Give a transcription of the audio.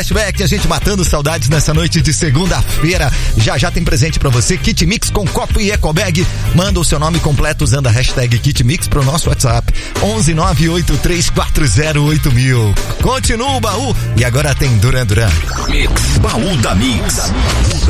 Flashback, a gente matando saudades nessa noite de segunda-feira. Já tem presente pra você, Kit Mix com copo e ecobag. Manda o seu nome completo usando a hashtag Kit Mix pro nosso WhatsApp 11983408000. Continua o baú e agora tem Duran Duran. Mix, baú da Mix.